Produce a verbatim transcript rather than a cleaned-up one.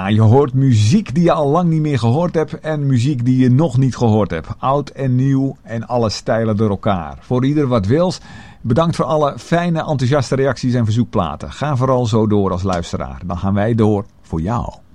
Ja, je hoort muziek die je al lang niet meer gehoord hebt en muziek die je nog niet gehoord hebt. Oud en nieuw en alle stijlen door elkaar. Voor ieder wat wils. Bedankt voor alle fijne, enthousiaste reacties en verzoekplaten. Ga vooral zo door als luisteraar. Dan gaan wij door voor jou.